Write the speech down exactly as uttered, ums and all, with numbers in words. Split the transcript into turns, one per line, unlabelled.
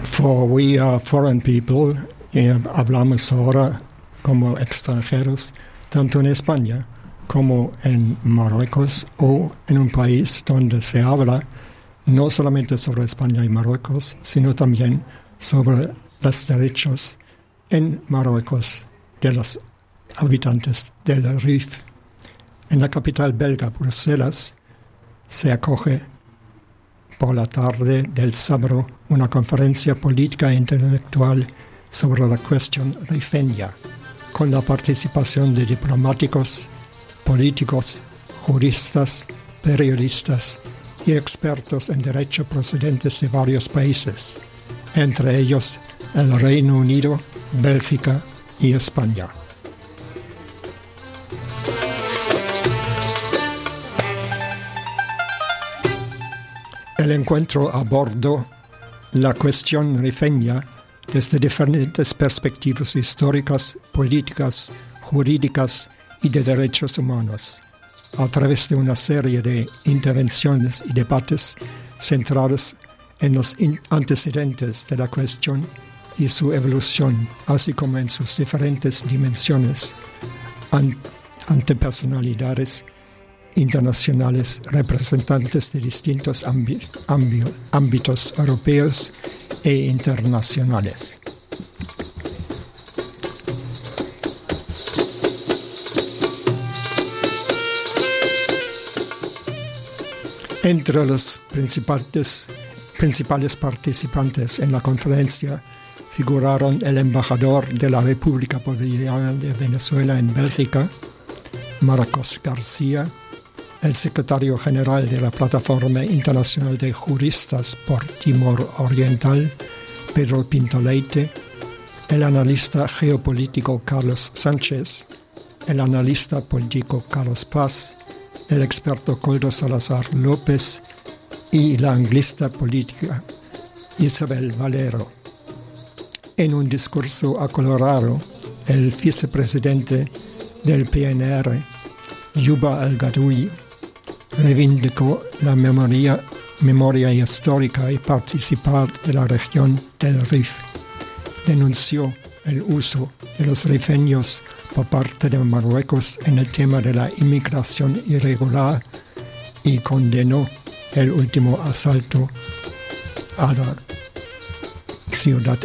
For we are foreign people, eh, hablamos ahora como extranjeros, tanto en España como en Marruecos o en un país donde se habla no solamente sobre España y Marruecos, sino también sobre los derechos en Marruecos de los habitantes del Rif. En la capital belga, Bruselas, se acoge por la tarde del sábado una conferencia política e intelectual sobre la cuestión rifeña, con la participación de diplomáticos, políticos, juristas, periodistas y expertos en derecho procedentes de varios países, entre ellos el Reino Unido, Bélgica y España. El encuentro abordó la cuestión rifeña desde diferentes perspectivas históricas, políticas, jurídicas y de derechos humanos, a través de una serie de intervenciones y debates centrados en los antecedentes de la cuestión y su evolución, así como en sus diferentes dimensiones ante personalidades internacionales, representantes de distintos ámbi- ámbi- ámbitos europeos e internacionales. Entre los principales, principales participantes en la conferencia figuraron el embajador de la República Bolivariana de Venezuela en Bélgica, Marcos García, el secretario general de la Plataforma Internacional de Juristas por Timor Oriental, Pedro Pinto Leite, el analista geopolítico Carlos Sánchez, el analista político Carlos Paz, el experto Koldo Salazar López y la anglista política Isabel Valero. En un discurso acolorado, el vicepresidente del P N R, Yuba El-Gadoui, reivindicó la memoria, memoria histórica y participar de la región del Rif. Denunció el uso de los rifeños por parte de Marruecos en el tema de la inmigración irregular y condenó el último asalto a la ciudad